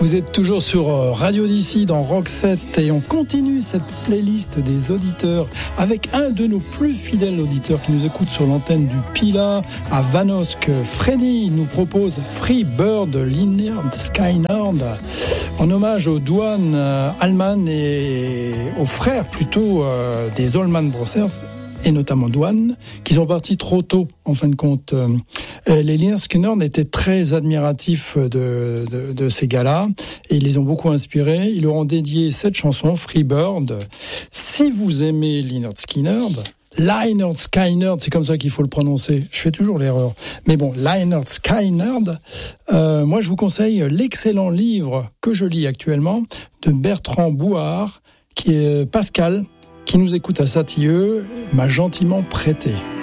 Vous êtes toujours sur Radio d'ici dans Rock 7 et on continue cette playlist des auditeurs avec un de nos plus fidèles auditeurs qui nous écoute sur l'antenne du Pilat à Vanosque. Freddy nous propose Free Bird Lynyrd Skynyrd en hommage aux Duane Allman et aux frères plutôt des Allman Brothers et notamment Duane, qui sont partis trop tôt, en fin de compte. Les Lynyrd Skynyrd étaient très admiratifs de ces gars-là, et ils les ont beaucoup inspirés. Ils leur ont dédié cette chanson, Free Bird. Si vous aimez Lynyrd Skynyrd, c'est comme ça qu'il faut le prononcer. Je fais toujours l'erreur. Mais bon, Lynyrd Skynyrd, moi je vous conseille l'excellent livre que je lis actuellement de Bertrand Bouard, qui est Pascal, qui nous écoute à Satilleux, m'a gentiment prêté.